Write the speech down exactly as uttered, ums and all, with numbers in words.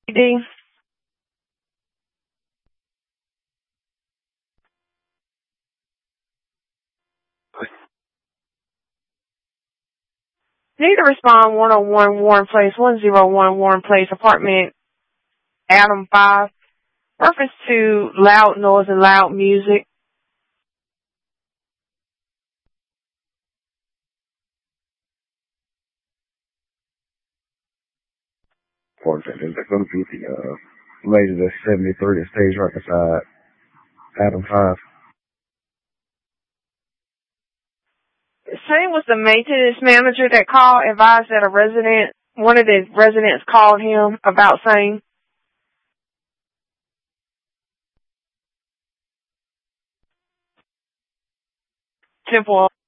D. Need to respond one oh one Warren Place, one oh one Warren Place, apartment Adam five. Reference to loud noise and loud music. Portrait is going to be the uh, lady that's seventy-three that stays right beside Adam five. Same was the maintenance manager that called, advised that a resident, one of the residents called him about saying. Simple.